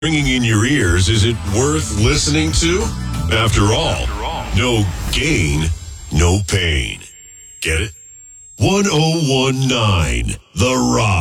ringing in your ears, is it worth listening to? After all, no gain, no pain. Get it? 1019 The Rock.